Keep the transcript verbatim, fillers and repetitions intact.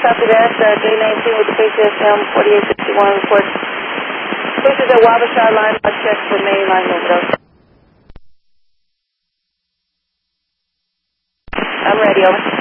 copy that. Uh, J nineteen with the P C S M forty-eight sixty-one report. This is a Wabasha line. I'll check for main line overdose. I'm ready, over.